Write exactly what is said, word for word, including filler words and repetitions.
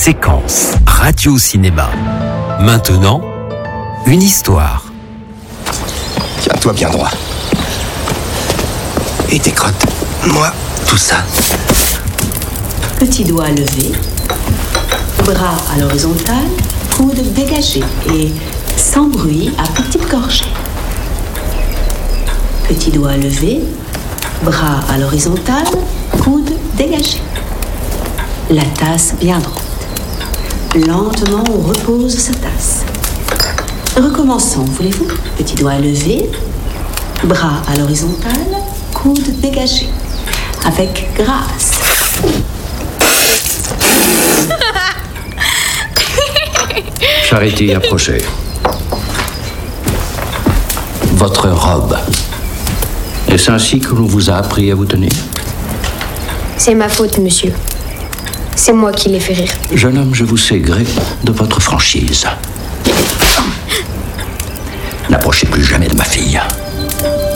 Séquence radio-cinéma. Maintenant, une histoire. Tiens-toi bien droit. Et tes crottes. Moi, tout ça. Petit doigt levé, bras à l'horizontale, coude dégagé et sans bruit à petites gorgées. Petit doigt levé, bras à l'horizontale, coude dégagé. La tasse bien droite. Lentement, on repose sa tasse. Recommençons, voulez-vous? Petit doigt levé, bras à l'horizontale, coude dégagé. Avec grâce. Charity, approchez. Votre robe. Est-ce ainsi que l'on vous a appris à vous tenir? C'est ma faute, monsieur. C'est moi qui l'ai fait rire. Jeune homme, je vous sais gré de votre franchise. N'approchez plus jamais de ma fille.